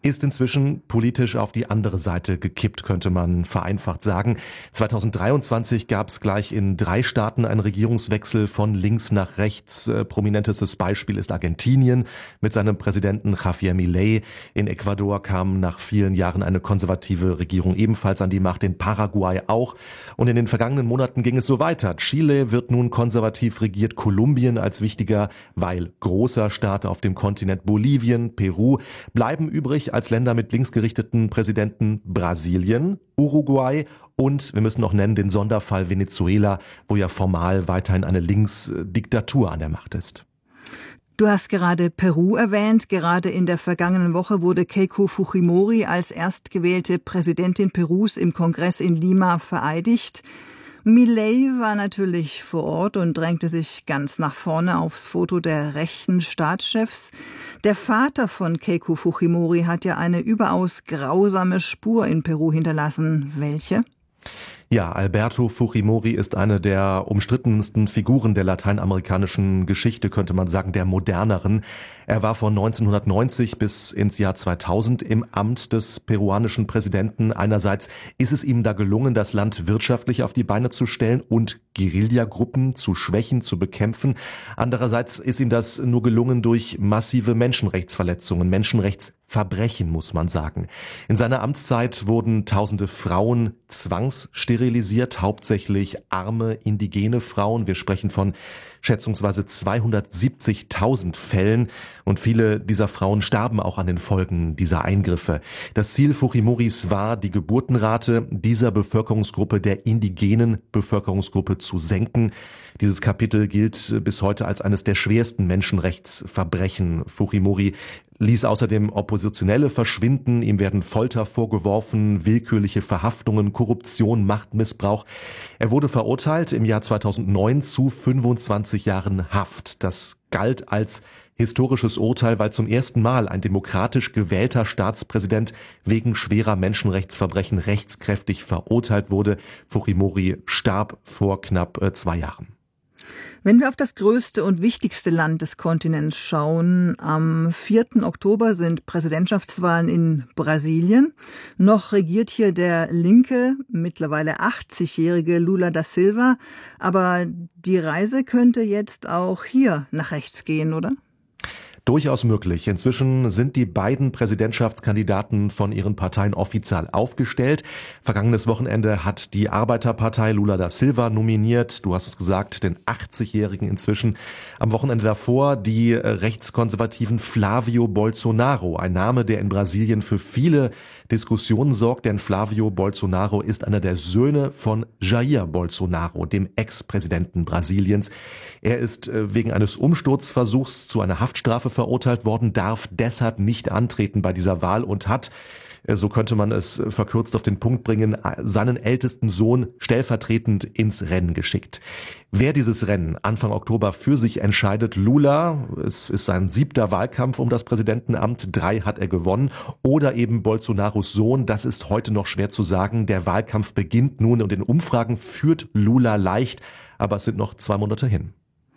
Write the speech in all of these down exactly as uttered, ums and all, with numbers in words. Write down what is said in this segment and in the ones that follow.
ist inzwischen politisch auf die andere Seite gekippt, könnte man vereinfacht sagen. zweitausenddreiundzwanzig gab es gleich in drei Staaten einen Regierungswechsel von links nach rechts. Prominentestes Beispiel ist Argentinien mit seinem Präsidenten Javier Milei. In Ecuador kam nach vielen Jahren eine konservative Regierung ebenfalls an die Macht, in Paraguay auch. Und in den vergangenen Monaten ging es so weiter. Chile wird nun konservativ regiert, Kolumbien als wichtiger, weil großer Staat auf dem Kontinent, Bolivien, Peru, bleiben übrig als Länder mit linksgerichteten Präsidenten Brasilien, Uruguay und wir müssen noch nennen den Sonderfall Venezuela, wo ja formal weiterhin eine Linksdiktatur an der Macht ist. Du hast gerade Peru erwähnt. Gerade in der vergangenen Woche wurde Keiko Fujimori als erstgewählte Präsidentin Perus im Kongress in Lima vereidigt. Milei war natürlich vor Ort und drängte sich ganz nach vorne aufs Foto der rechten Staatschefs. Der Vater von Keiko Fujimori hat ja eine überaus grausame Spur in Peru hinterlassen. Welche? Ja, Alberto Fujimori ist eine der umstrittensten Figuren der lateinamerikanischen Geschichte, könnte man sagen, der moderneren. Er war von neunzehnhundertneunzig bis ins Jahr zweitausend im Amt des peruanischen Präsidenten. Einerseits ist es ihm da gelungen, das Land wirtschaftlich auf die Beine zu stellen und Guerillagruppen zu schwächen, zu bekämpfen. Andererseits ist ihm das nur gelungen durch massive Menschenrechtsverletzungen, Menschenrechtsverbrechen, muss man sagen. In seiner Amtszeit wurden tausende Frauen zwangssterilisiert, hauptsächlich arme, indigene Frauen. Wir sprechen von schätzungsweise zweihundertsiebzigtausend Fällen und viele dieser Frauen starben auch an den Folgen dieser Eingriffe. Das Ziel Fujimoris war, die Geburtenrate dieser Bevölkerungsgruppe, der indigenen Bevölkerungsgruppe, zu senken. Dieses Kapitel gilt bis heute als eines der schwersten Menschenrechtsverbrechen. Fujimori ließ außerdem Oppositionelle verschwinden, ihm werden Folter vorgeworfen, willkürliche Verhaftungen, Korruption, Machtmissbrauch. Er wurde verurteilt im Jahr zweitausendneun zu fünfundzwanzig Jahren Haft. Das galt als historisches Urteil, weil zum ersten Mal ein demokratisch gewählter Staatspräsident wegen schwerer Menschenrechtsverbrechen rechtskräftig verurteilt wurde. Fujimori starb vor knapp zwei Jahren. Wenn wir auf das größte und wichtigste Land des Kontinents schauen, am vierten Oktober sind Präsidentschaftswahlen in Brasilien. Noch regiert hier der linke, mittlerweile achtzigjährige Lula da Silva. Aber die Reise könnte jetzt auch hier nach rechts gehen, oder? Durchaus möglich. Inzwischen sind die beiden Präsidentschaftskandidaten von ihren Parteien offiziell aufgestellt. Vergangenes Wochenende hat die Arbeiterpartei Lula da Silva nominiert. Du hast es gesagt, den achtzigjährigen inzwischen. Am Wochenende davor die rechtskonservativen Flavio Bolsonaro. Ein Name, der in Brasilien für viele Diskussionen sorgt, denn Flavio Bolsonaro ist einer der Söhne von Jair Bolsonaro, dem Ex-Präsidenten Brasiliens. Er ist wegen eines Umsturzversuchs zu einer Haftstrafe verurteilt worden, darf deshalb nicht antreten bei dieser Wahl und hat, so könnte man es verkürzt auf den Punkt bringen, seinen ältesten Sohn stellvertretend ins Rennen geschickt. Wer dieses Rennen Anfang Oktober für sich entscheidet, Lula, es ist sein siebter Wahlkampf um das Präsidentenamt, drei hat er gewonnen, oder eben Bolsonaros Sohn, das ist heute noch schwer zu sagen. Der Wahlkampf beginnt nun und in Umfragen führt Lula leicht, aber es sind noch zwei Monate hin.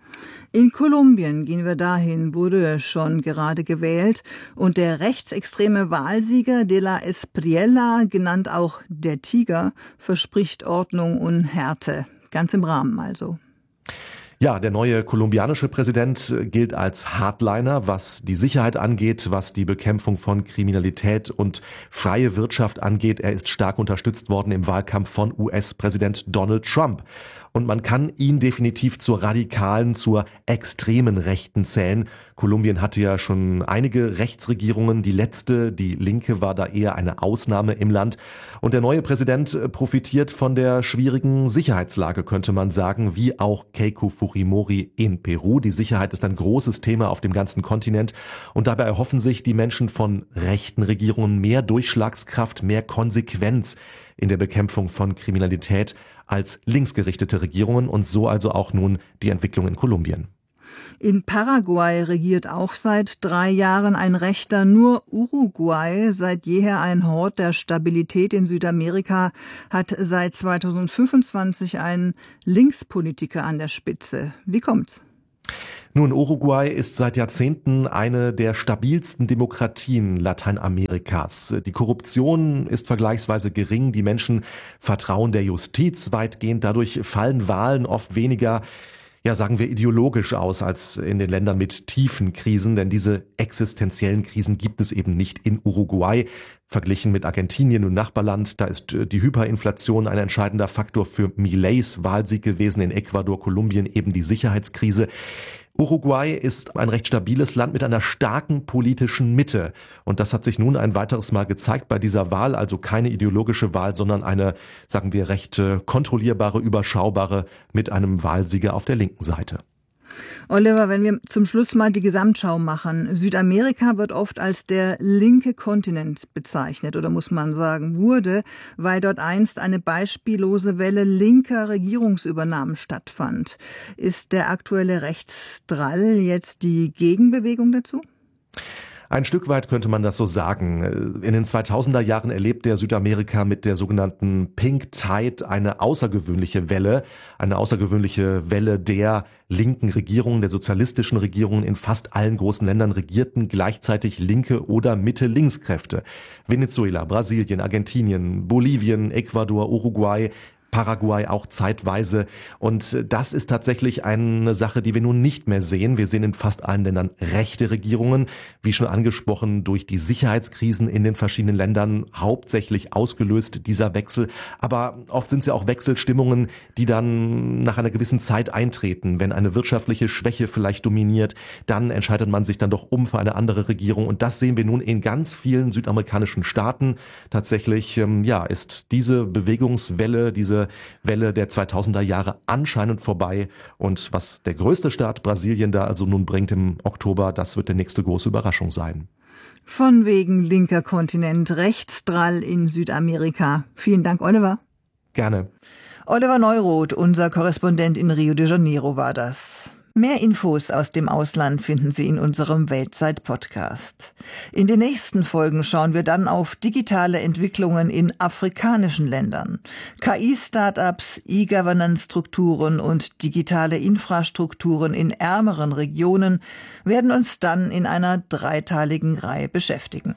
In Kolumbien, gehen wir dahin, wurde schon gerade gewählt und der rechtsextreme Wahlsieger de la Espriella, genannt auch der Tiger, verspricht Ordnung und Härte. Ganz im Rahmen also. Ja, der neue kolumbianische Präsident gilt als Hardliner, was die Sicherheit angeht, was die Bekämpfung von Kriminalität und freie Wirtschaft angeht. Er ist stark unterstützt worden im Wahlkampf von U S-Präsident Donald Trump. Und man kann ihn definitiv zur radikalen, zur extremen Rechten zählen. Kolumbien hatte ja schon einige Rechtsregierungen. Die letzte, die linke, war da eher eine Ausnahme im Land. Und der neue Präsident profitiert von der schwierigen Sicherheitslage, könnte man sagen, wie auch Keiko Fujimori in Peru. Die Sicherheit ist ein großes Thema auf dem ganzen Kontinent. Und dabei erhoffen sich die Menschen von rechten Regierungen mehr Durchschlagskraft, mehr Konsequenz in der Bekämpfung von Kriminalität als linksgerichtete Regierungen und so also auch nun die Entwicklung in Kolumbien. In Paraguay regiert auch seit drei Jahren ein Rechter. Nur Uruguay, seit jeher ein Hort der Stabilität in Südamerika, hat seit zweitausendfünfundzwanzig einen Linkspolitiker an der Spitze. Wie kommt's? Nun, Uruguay ist seit Jahrzehnten eine der stabilsten Demokratien Lateinamerikas. Die Korruption ist vergleichsweise gering, die Menschen vertrauen der Justiz weitgehend, dadurch fallen Wahlen oft weniger, ja, sagen wir, ideologisch aus als in den Ländern mit tiefen Krisen, denn diese existenziellen Krisen gibt es eben nicht in Uruguay. Verglichen mit Argentinien und Nachbarland, da ist die Hyperinflation ein entscheidender Faktor für Mileis Wahlsieg gewesen, in Ecuador, Kolumbien eben die Sicherheitskrise. Uruguay ist ein recht stabiles Land mit einer starken politischen Mitte. Und das hat sich nun ein weiteres Mal gezeigt bei dieser Wahl. Also keine ideologische Wahl, sondern eine, sagen wir, recht kontrollierbare, überschaubare mit einem Wahlsieger auf der linken Seite. Oliver, wenn wir zum Schluss mal die Gesamtschau machen. Südamerika wird oft als der linke Kontinent bezeichnet, oder muss man sagen, wurde, weil dort einst eine beispiellose Welle linker Regierungsübernahmen stattfand. Ist der aktuelle Rechtsdrall jetzt die Gegenbewegung dazu? Ein Stück weit könnte man das so sagen. In den zweitausender Jahren erlebt der Südamerika mit der sogenannten Pink Tide eine außergewöhnliche Welle, eine außergewöhnliche Welle der linken Regierungen, der sozialistischen Regierungen. In fast allen großen Ländern regierten gleichzeitig linke oder Mitte-Links-Kräfte. Venezuela, Brasilien, Argentinien, Bolivien, Ecuador, Uruguay, Paraguay auch zeitweise. Und das ist tatsächlich eine Sache, die wir nun nicht mehr sehen. Wir sehen in fast allen Ländern rechte Regierungen, wie schon angesprochen, durch die Sicherheitskrisen in den verschiedenen Ländern hauptsächlich ausgelöst, dieser Wechsel. Aber oft sind es ja auch Wechselstimmungen, die dann nach einer gewissen Zeit eintreten. Wenn eine wirtschaftliche Schwäche vielleicht dominiert, dann entscheidet man sich dann doch um für eine andere Regierung. Und das sehen wir nun in ganz vielen südamerikanischen Staaten. Tatsächlich, ähm, ja, ist diese Bewegungswelle, diese Welle der zweitausender Jahre anscheinend vorbei. Und was der größte Staat Brasilien da also nun bringt im Oktober, das wird die nächste große Überraschung sein. Von wegen linker Kontinent, Rechtsdrall in Südamerika. Vielen Dank, Oliver. Gerne. Oliver Neuroth, unser Korrespondent in Rio de Janeiro, war das. Mehr Infos aus dem Ausland finden Sie in unserem Weltzeit-Podcast. In den nächsten Folgen schauen wir dann auf digitale Entwicklungen in afrikanischen Ländern. K I-Startups, E-Governance-Strukturen und digitale Infrastrukturen in ärmeren Regionen werden uns dann in einer dreiteiligen Reihe beschäftigen.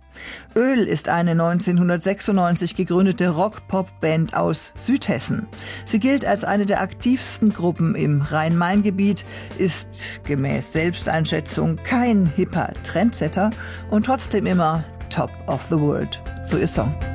Öl ist eine neunzehnhundertsechsundneunzig gegründete Rock-Pop-Band aus Südhessen. Sie gilt als eine der aktivsten Gruppen im Rhein-Main-Gebiet, ist gemäß Selbsteinschätzung kein hipper Trendsetter und trotzdem immer Top of the World. So ihr Song.